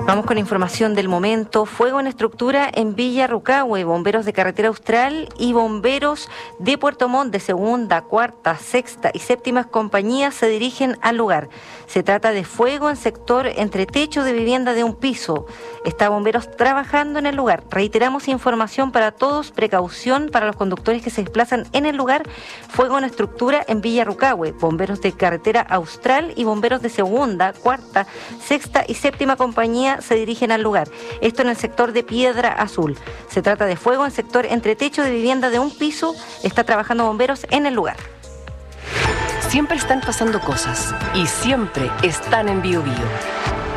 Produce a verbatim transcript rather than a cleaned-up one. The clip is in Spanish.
Vamos con información del momento. Fuego en estructura en Villa Rucahue. Bomberos de Carretera Austral y bomberos de Puerto Montt de segunda, cuarta, sexta y séptima compañías se dirigen al lugar. Se trata de fuego en sector entre techo de vivienda de un piso. Está bomberos trabajando en el lugar. Reiteramos información para todos, precaución para los conductores que se desplazan en el lugar. Fuego en estructura en Villa Rucahue. Bomberos de Carretera Austral y bomberos de segunda, cuarta, sexta y séptima compañía se dirigen al lugar. Esto en el sector de Piedra Azul. Se trata de fuego en sector entre techo de vivienda de un piso. Está trabajando bomberos en el lugar. Siempre están pasando cosas y siempre están en Bio Bio.